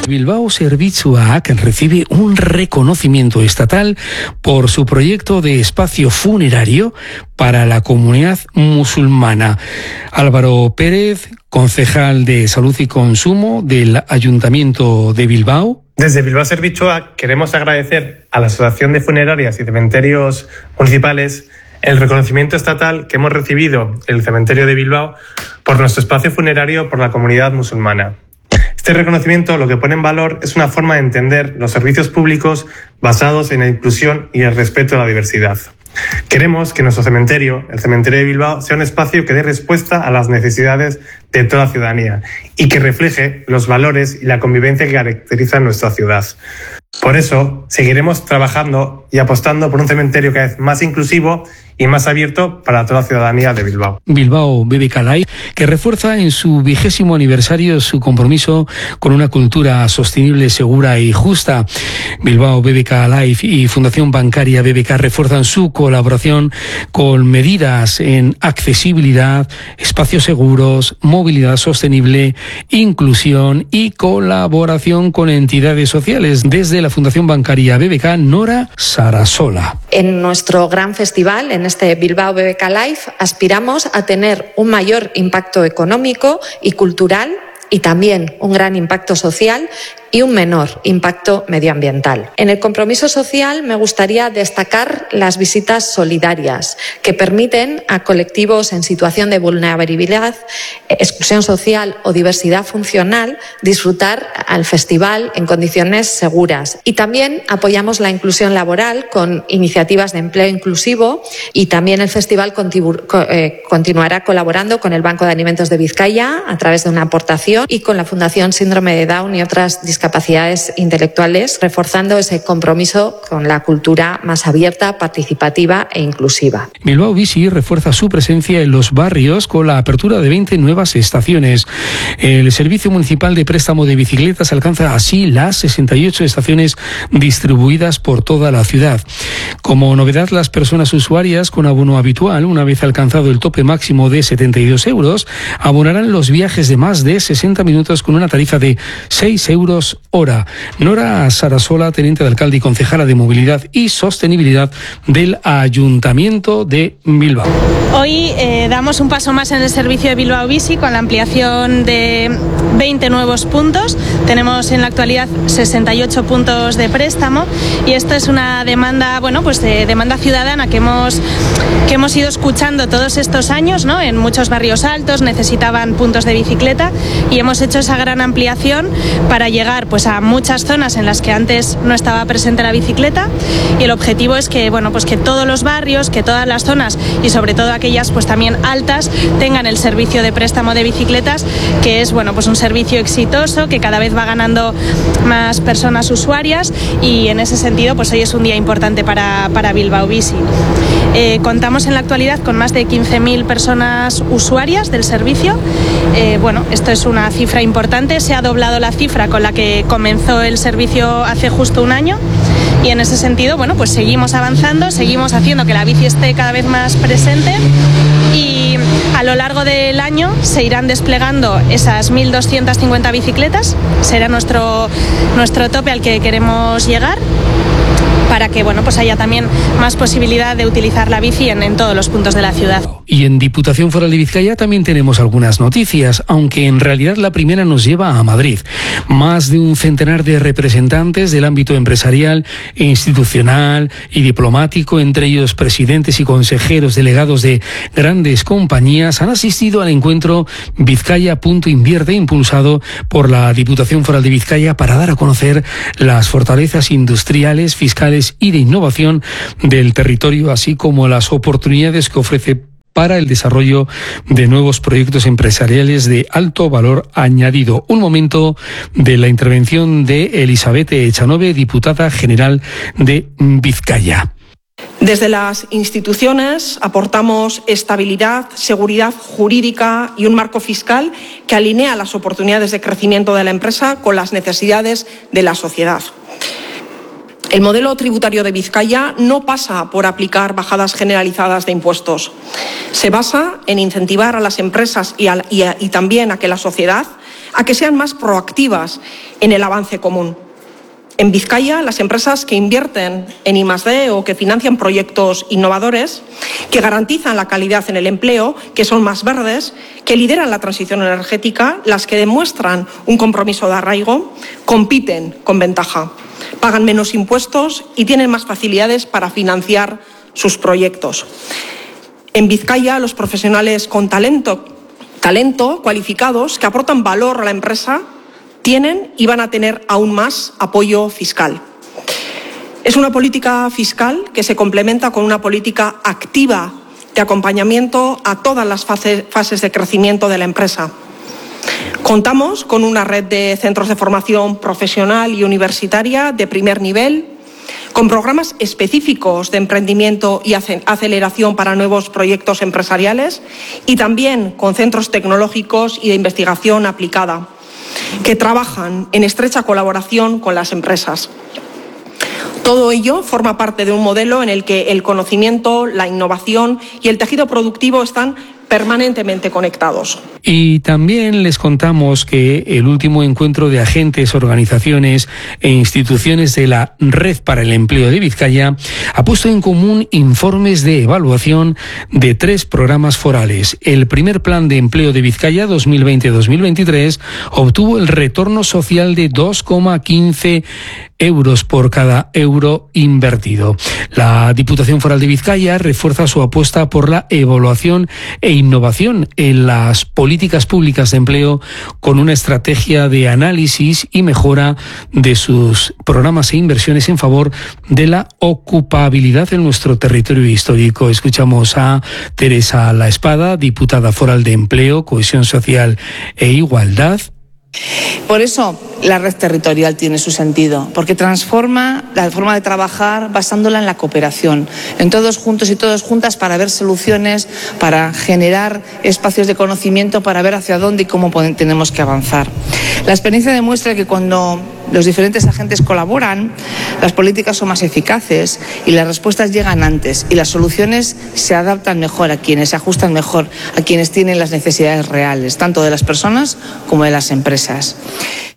Bilbao Zerbitzuak recibe un reconocimiento estatal por su proyecto de espacio funerario para la comunidad musulmana. Álvaro Pérez, concejal de Salud y Consumo del Ayuntamiento de Bilbao. Desde Bilbao Zerbitzuak queremos agradecer a la Asociación de Funerarias y Cementerios Municipales el reconocimiento estatal que hemos recibido del Cementerio de Bilbao por nuestro espacio funerario por la comunidad musulmana. Este reconocimiento lo que pone en valor es una forma de entender los servicios públicos basados en la inclusión y el respeto a la diversidad. Queremos que nuestro cementerio, el Cementerio de Bilbao, sea un espacio que dé respuesta a las necesidades de toda la ciudadanía y que refleje los valores y la convivencia que caracterizan nuestra ciudad. Por eso, seguiremos trabajando y apostando por un cementerio cada vez más inclusivo y más abierto para toda la ciudadanía de Bilbao. Bilbao BBK Life, que refuerza en su 20º aniversario su compromiso con una cultura sostenible, segura y justa. Bilbao BBK Life y Fundación Bancaria BBK refuerzan su colaboración con medidas en accesibilidad, espacios seguros, movilidad sostenible, inclusión y colaboración con entidades sociales. Desde la Fundación Bancaria BBK, Nora Sarasola. En nuestro gran festival, en este Bilbao BBK Life, aspiramos a tener un mayor impacto económico y cultural y también un gran impacto social y un menor impacto medioambiental. En el compromiso social me gustaría destacar las visitas solidarias que permiten a colectivos en situación de vulnerabilidad, exclusión social o diversidad funcional disfrutar al festival en condiciones seguras. Y también apoyamos la inclusión laboral con iniciativas de empleo inclusivo y también el festival continuará colaborando con el Banco de Alimentos de Vizcaya a través de una aportación y con la Fundación Síndrome de Down y otras discapacidades intelectuales, reforzando ese compromiso con la cultura más abierta, participativa e inclusiva. Bilbao Bici refuerza su presencia en los barrios con la apertura de 20 nuevas estaciones. El Servicio Municipal de Préstamo de Bicicletas alcanza así las 68 estaciones distribuidas por toda la ciudad. Como novedad, las personas usuarias con abono habitual, una vez alcanzado el tope máximo de 72 euros, abonarán los viajes de más de 60 minutos con una tarifa de 6 euros hora. Nora Sarasola, teniente de alcalde y concejala de Movilidad y Sostenibilidad del Ayuntamiento de Bilbao. Hoy damos un paso más en el servicio de Bilbao Bici con la ampliación de 20 nuevos puntos. Tenemos en la actualidad 68 puntos de préstamo y esto es una demanda, demanda ciudadana que hemos ido escuchando todos estos años, ¿no? En muchos barrios altos necesitaban puntos de bicicleta y hemos hecho esa gran ampliación para llegar a muchas zonas en las que antes no estaba presente la bicicleta, y el objetivo es que que todos los barrios, que todas las zonas y sobre todo aquellas también altas tengan el servicio de préstamo de bicicletas, que es un servicio exitoso que cada vez va ganando más personas usuarias, y en ese sentido hoy es un día importante para Bilbao Bici. Contamos en la actualidad con más de 15.000 personas usuarias del servicio. Esto es una cifra importante, se ha doblado la cifra con la que comenzó el servicio hace justo un año, y en ese sentido seguimos avanzando, seguimos haciendo que la bici esté cada vez más presente, y a lo largo del año se irán desplegando esas 1.250 bicicletas, será nuestro tope al que queremos llegar, para que haya también más posibilidad de utilizar la bici en todos los puntos de la ciudad. Y en Diputación Foral de Vizcaya también tenemos algunas noticias, aunque en realidad la primera nos lleva a Madrid. Más de un centenar de representantes del ámbito empresarial, institucional y diplomático, entre ellos presidentes y consejeros delegados de grandes compañías, han asistido al encuentro Vizcaya Punto Invierte, impulsado por la Diputación Foral de Vizcaya, para dar a conocer las fortalezas industriales, fiscales y de innovación del territorio, así como las oportunidades que ofrece para el desarrollo de nuevos proyectos empresariales de alto valor añadido. Un momento de la intervención de Elizabeth Echanove, diputada general de Vizcaya. Desde las instituciones aportamos estabilidad, seguridad jurídica y un marco fiscal que alinea las oportunidades de crecimiento de la empresa con las necesidades de la sociedad. El modelo tributario de Vizcaya no pasa por aplicar bajadas generalizadas de impuestos. Se basa en incentivar a las empresas y también a que la sociedad a que sean más proactivas en el avance común. En Vizcaya, las empresas que invierten en I+D o que financian proyectos innovadores, que garantizan la calidad en el empleo, que son más verdes, que lideran la transición energética, las que demuestran un compromiso de arraigo, compiten con ventaja, pagan menos impuestos y tienen más facilidades para financiar sus proyectos. En Vizcaya, los profesionales con talento cualificados, que aportan valor a la empresa, tienen y van a tener aún más apoyo fiscal. Es una política fiscal que se complementa con una política activa de acompañamiento a todas las fases de crecimiento de la empresa. Contamos con una red de centros de formación profesional y universitaria de primer nivel, con programas específicos de emprendimiento y aceleración para nuevos proyectos empresariales y también con centros tecnológicos y de investigación aplicada, que trabajan en estrecha colaboración con las empresas. Todo ello forma parte de un modelo en el que el conocimiento, la innovación y el tejido productivo están permanentemente conectados. Y también les contamos que el último encuentro de agentes, organizaciones e instituciones de la Red para el Empleo de Vizcaya ha puesto en común informes de evaluación de 3 programas forales. El primer Plan de Empleo de Vizcaya 2020-2023 obtuvo el retorno social de 2,15 euros por cada euro invertido. La Diputación Foral de Vizcaya refuerza su apuesta por la evaluación e innovación en las políticas públicas de empleo con una estrategia de análisis y mejora de sus programas e inversiones en favor de la ocupabilidad en nuestro territorio histórico. Escuchamos a Teresa La Espada, diputada foral de Empleo, Cohesión Social e Igualdad. Por eso la red territorial tiene su sentido, porque transforma la forma de trabajar basándola en la cooperación, en todos juntos y todas juntas para ver soluciones, para generar espacios de conocimiento, para ver hacia dónde y cómo tenemos que avanzar. La experiencia demuestra que cuando los diferentes agentes colaboran, las políticas son más eficaces y las respuestas llegan antes y las soluciones se adaptan mejor a quienes, se ajustan mejor a quienes tienen las necesidades reales, tanto de las personas como de las empresas.